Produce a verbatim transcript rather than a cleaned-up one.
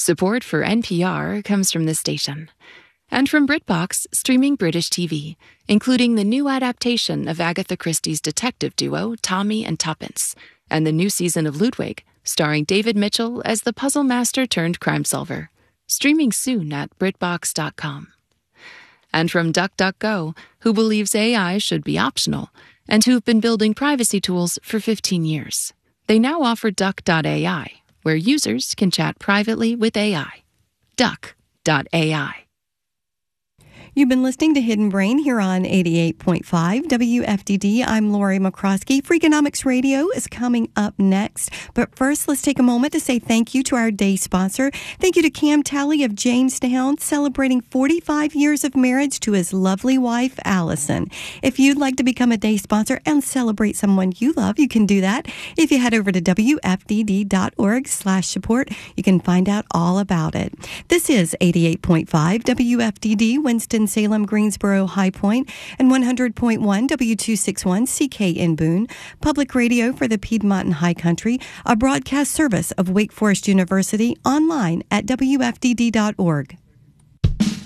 Support for N P R comes from this station. And from BritBox, streaming British T V, including the new adaptation of Agatha Christie's detective duo, Tommy and Tuppence, and the new season of Ludwig, starring David Mitchell as the puzzle master turned crime solver. Streaming soon at Brit Box dot com. And from DuckDuckGo, who believes A I should be optional, and who've been building privacy tools for fifteen years. They now offer Duck dot A I, where users can chat privately with A I. Duck dot A I. You've been listening to Hidden Brain here on eighty-eight point five W F D D. I'm Lori McCroskey. Freakonomics Radio is coming up next. But first, let's take a moment to say thank you to our day sponsor. Thank you to Cam Talley of Jamestown, celebrating forty-five years of marriage to his lovely wife, Allison. If you'd like to become a day sponsor and celebrate someone you love, you can do that. If you head over to W F D D dot org slash support, you can find out all about it. This is eighty-eight point five W F D D, Winston Salem, Greensboro, High Point, and one hundred point one W two sixty-one C K in Boone, public radio for the Piedmont and High Country, a broadcast service of Wake Forest University, online at W F D D dot org.